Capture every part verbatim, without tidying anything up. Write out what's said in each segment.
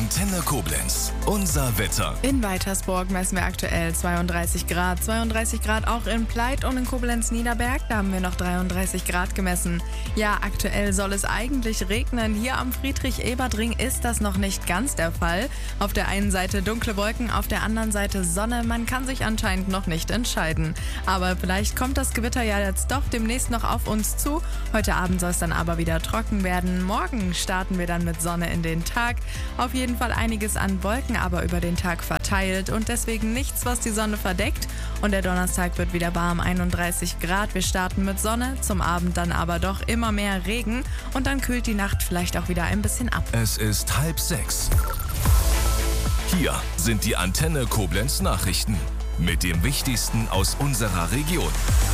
Antenne Koblenz. Unser Wetter. In Weitersburg messen wir aktuell zweiunddreißig Grad. zweiunddreißig Grad auch in Pleit und in Koblenz-Niederberg. Da haben wir noch dreiunddreißig Grad gemessen. Ja, aktuell soll es eigentlich regnen. Hier am Friedrich-Ebert-Ring ist das noch nicht ganz der Fall. Auf der einen Seite dunkle Wolken, auf der anderen Seite Sonne. Man kann sich anscheinend noch nicht entscheiden. Aber vielleicht kommt das Gewitter ja jetzt doch demnächst noch auf uns zu. Heute Abend soll es dann aber wieder trocken werden. Morgen starten wir dann mit Sonne in den Tag. Auf jeden Fall einiges an Wolken, aber über den Tag verteilt und deswegen nichts, was die Sonne verdeckt. Und der Donnerstag wird wieder warm, einunddreißig Grad. Wir starten mit Sonne, zum Abend dann aber doch immer mehr Regen und dann kühlt die Nacht vielleicht auch wieder ein bisschen ab. Es ist halb sechs. Hier sind die Antenne Koblenz Nachrichten mit dem Wichtigsten aus unserer Region.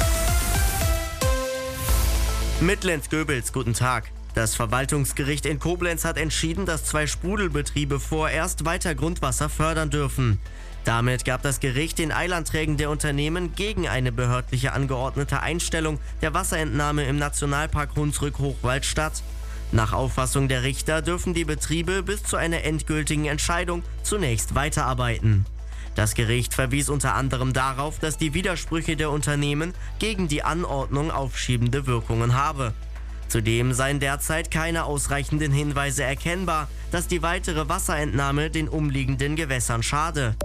Mitlenz-Göbels, guten Tag. Das Verwaltungsgericht in Koblenz hat entschieden, dass zwei Sprudelbetriebe vorerst weiter Grundwasser fördern dürfen. Damit gab das Gericht den Eilanträgen der Unternehmen gegen eine behördliche angeordnete Einstellung der Wasserentnahme im Nationalpark Hunsrück-Hochwald statt. Nach Auffassung der Richter dürfen die Betriebe bis zu einer endgültigen Entscheidung zunächst weiterarbeiten. Das Gericht verwies unter anderem darauf, dass die Widersprüche der Unternehmen gegen die Anordnung aufschiebende Wirkungen habe. Zudem seien derzeit keine ausreichenden Hinweise erkennbar, dass die weitere Wasserentnahme den umliegenden Gewässern schade.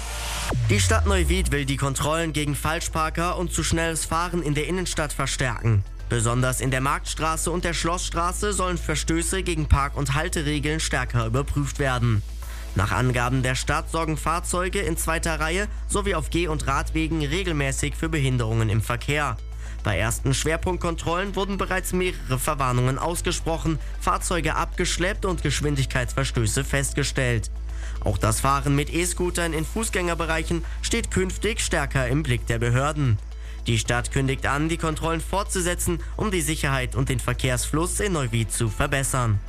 Die Stadt Neuwied will die Kontrollen gegen Falschparker und zu schnelles Fahren in der Innenstadt verstärken. Besonders in der Marktstraße und der Schlossstraße sollen Verstöße gegen Park- und Halteregeln stärker überprüft werden. Nach Angaben der Stadt sorgen Fahrzeuge in zweiter Reihe sowie auf Geh- und Radwegen regelmäßig für Behinderungen im Verkehr. Bei ersten Schwerpunktkontrollen wurden bereits mehrere Verwarnungen ausgesprochen, Fahrzeuge abgeschleppt und Geschwindigkeitsverstöße festgestellt. Auch das Fahren mit E-Scootern in Fußgängerbereichen steht künftig stärker im Blick der Behörden. Die Stadt kündigt an, die Kontrollen fortzusetzen, um die Sicherheit und den Verkehrsfluss in Neuwied zu verbessern.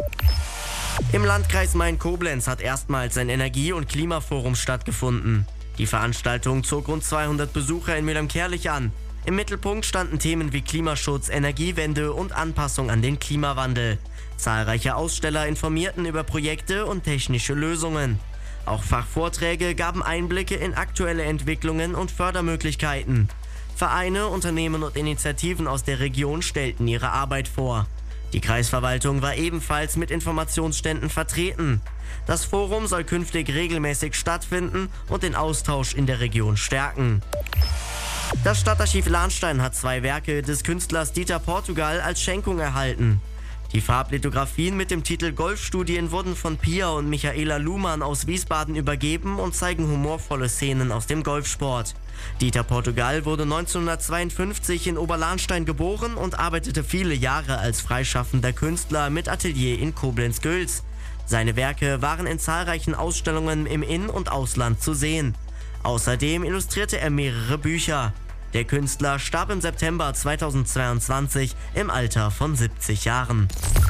Im Landkreis Main-Koblenz hat erstmals ein Energie- und Klimaforum stattgefunden. Die Veranstaltung zog rund zweihundert Besucher in Mülheim-Kärlich an. Im Mittelpunkt standen Themen wie Klimaschutz, Energiewende und Anpassung an den Klimawandel. Zahlreiche Aussteller informierten über Projekte und technische Lösungen. Auch Fachvorträge gaben Einblicke in aktuelle Entwicklungen und Fördermöglichkeiten. Vereine, Unternehmen und Initiativen aus der Region stellten ihre Arbeit vor. Die Kreisverwaltung war ebenfalls mit Informationsständen vertreten. Das Forum soll künftig regelmäßig stattfinden und den Austausch in der Region stärken. Das Stadtarchiv Lahnstein hat zwei Werke des Künstlers Dieter Portugal als Schenkung erhalten. Die Farblithografien mit dem Titel Golfstudien wurden von Pia und Michaela Luhmann aus Wiesbaden übergeben und zeigen humorvolle Szenen aus dem Golfsport. Dieter Portugal wurde neunzehnhundertzweiundfünfzig in Oberlahnstein geboren und arbeitete viele Jahre als freischaffender Künstler mit Atelier in Koblenz-Gölz. Seine Werke waren in zahlreichen Ausstellungen im In- und Ausland zu sehen. Außerdem illustrierte er mehrere Bücher. Der Künstler starb im September zweitausendzweiundzwanzig im Alter von siebzig Jahren.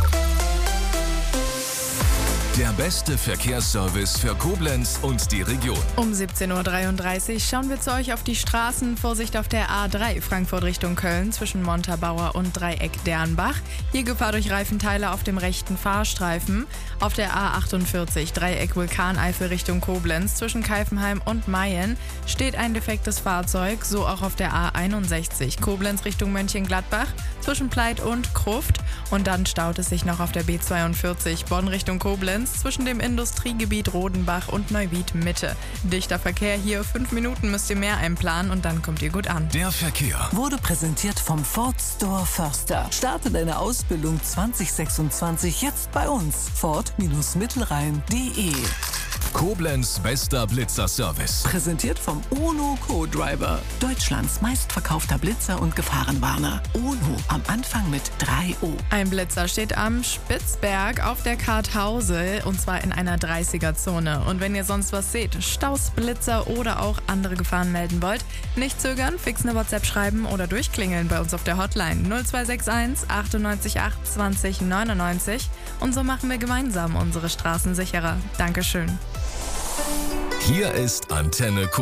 Der beste Verkehrsservice für Koblenz und die Region. Um siebzehn Uhr dreiunddreißig schauen wir zu euch auf die Straßen. Vorsicht auf der A drei Frankfurt Richtung Köln zwischen Montabaur und Dreieck Dernbach. Hier Gefahr durch Reifenteile auf dem rechten Fahrstreifen. Auf der A achtundvierzig Dreieck Vulkaneifel Richtung Koblenz zwischen Keifenheim und Mayen steht ein defektes Fahrzeug. So auch auf der A einundsechzig Koblenz Richtung Mönchengladbach zwischen Pleit und Kruft. Und dann staut es sich noch auf der B zweiundvierzig Bonn Richtung Koblenz zwischen dem Industriegebiet Rodenbach und Neuwied Mitte. Dichter Verkehr hier, fünf Minuten müsst ihr mehr einplanen und dann kommt ihr gut an. Der Verkehr wurde präsentiert vom Ford Store Förster. Starte deine Ausbildung zwanzig sechsundzwanzig jetzt bei uns. Ford-Mittelrhein punkt de. Koblenz bester Blitzerservice. Präsentiert vom UNO Co-Driver. Deutschlands meistverkaufter Blitzer und Gefahrenwarner. UNO am Anfang mit drei O. Ein Blitzer steht am Spitzberg auf der Karthause und zwar in einer dreißiger-Zone. Und wenn ihr sonst was seht, Staus, Blitzer oder auch andere Gefahren melden wollt, nicht zögern, fix eine WhatsApp schreiben oder durchklingeln bei uns auf der Hotline null zwei sechs eins achtundneunzig acht zwanzig neunundneunzig. Und so machen wir gemeinsam unsere Straßen sicherer. Dankeschön. Hier ist Antenne Koblenz.